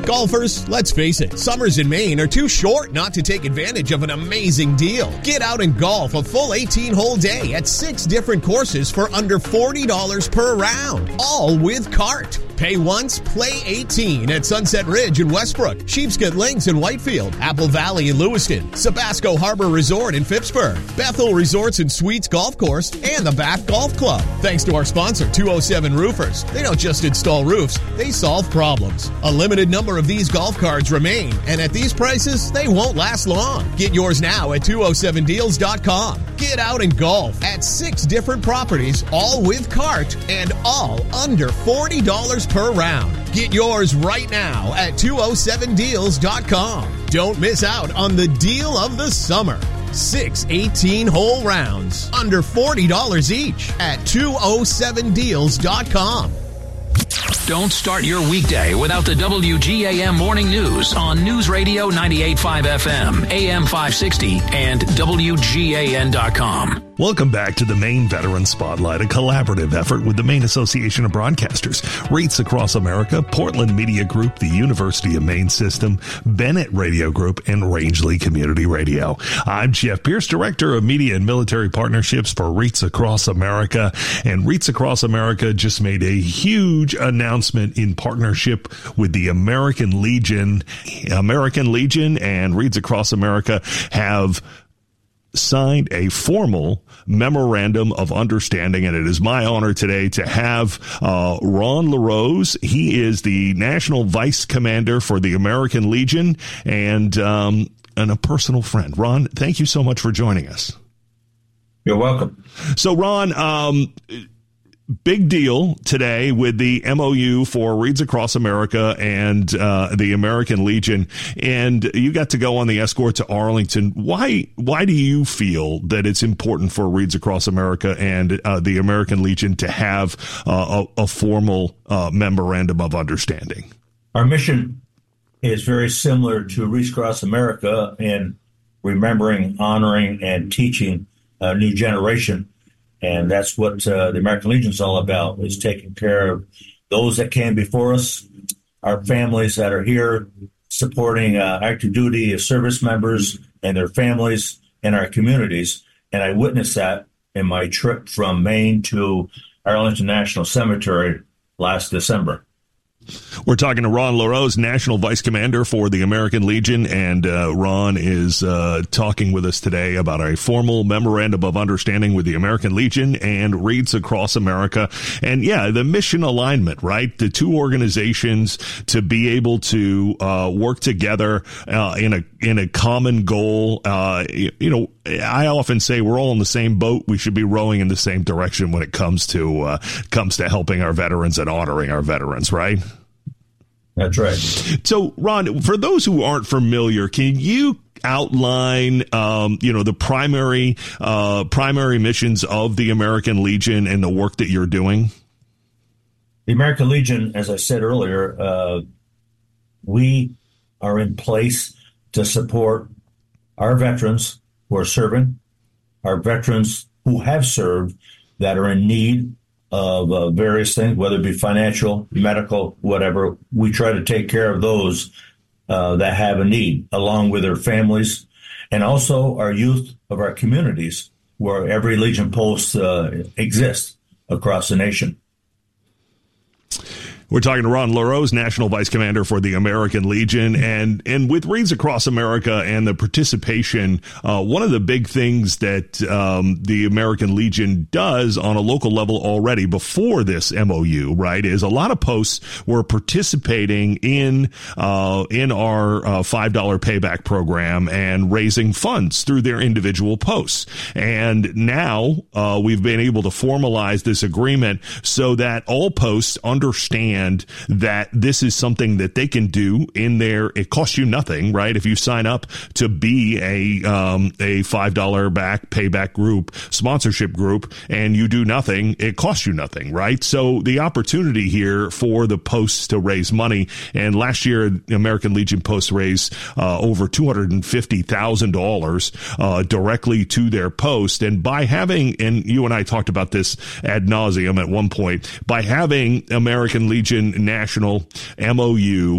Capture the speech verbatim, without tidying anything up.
Golfers, let's face it, summers in Maine are too short not to take advantage of an amazing deal. Get out and golf a full eighteen-hole day at six different courses for under forty dollars per round, all with cart. Pay once, play eighteen at Sunset Ridge in Westbrook, Sheepscot Links in Whitefield, Apple Valley in Lewiston, Sabasco Harbor Resort in Phippsburg, Bethel Resorts and Suites Golf Course, and the Bath Golf Club. Thanks to our sponsor, two oh seven Roofers. They don't just install roofs, they solve problems. A limited number of these golf cards remain, and at these prices, they won't last long. Get yours now at two oh seven deals dot com. Get out and golf at six different properties, all with cart, and all under forty dollars per round. Get yours right now at two oh seven deals dot com. Don't miss out on the deal of the summer. Six eighteen-hole rounds, under forty dollars each at two oh seven deals dot com. Don't start your weekday without the W G A M Morning News on News Radio ninety-eight point five F M, A M five sixty, and W G A N dot com. Welcome back to the Maine Veteran Spotlight, a collaborative effort with the Maine Association of Broadcasters, REITs Across America, Portland Media Group, the University of Maine System, Bennett Radio Group, and Rangeley Community Radio. I'm Jeff Pierce, Director of Media and Military Partnerships for REITs Across America. And REITs Across America just made a huge announcement in partnership with the American Legion. American Legion and REITs Across America have signed a formal memorandum of understanding, and it is my honor today to have uh, Ron LaRose. He is the National Vice Commander for the American Legion and, um, and a personal friend. Ron, thank you so much for joining us. You're welcome. So, Ron, um, big deal today with the M O U for REITs Across America and uh, the American Legion, and you got to go on the escort to Arlington. Why why do you feel that it's important for REITs Across America and uh, the American Legion to have uh, a, a formal uh, memorandum of understanding? Our mission is very similar to REITs Across America in remembering, honoring, and teaching a new generation. And that's what uh, the American Legion is all about, is taking care of those that came before us, our families that are here, supporting uh, active duty service members and their families in our communities. And I witnessed that in my trip from Maine to Arlington National Cemetery last December. We're talking to Ron LaRose, National Vice Commander for the American Legion, and uh, Ron is uh, talking with us today about a formal memorandum of understanding with the American Legion and REITs Across America. And yeah, the mission alignment, right? The two organizations to be able to uh, work together uh, in a in a common goal. Uh, you, you know, I often say we're all in the same boat. We should be rowing in the same direction when it comes to uh, comes to helping our veterans and honoring our veterans, right? That's right. So, Ron, for those who aren't familiar, can you outline, um, you know, the primary uh, primary missions of the American Legion and the work that you're doing? The American Legion, as I said earlier, uh, we are in place to support our veterans who are serving, our veterans who have served that are in need of uh, various things, whether it be financial, medical, whatever. We try to take care of those uh, that have a need, along with their families, and also our youth of our communities, where every Legion post uh, exists across the nation. We're talking to Ron LaRose, National Vice Commander for the American Legion, and and with REITs Across America and the participation, uh, one of the big things that um, the American Legion does on a local level already before this M O U, right, is a lot of posts were participating in uh, in our uh, five dollar payback program and raising funds through their individual posts. And now uh, we've been able to formalize this agreement so that all posts understand that this is something that they can do in their, it costs you nothing, right? If you sign up to be a um, a five dollar back payback group, sponsorship group, and you do nothing, it costs you nothing, right? So the opportunity here for the posts to raise money, and last year, the American Legion posts raised uh, over two hundred fifty thousand dollars uh, directly to their post. And by having, and you and I talked about this ad nauseum at one point, by having American Legion National M O U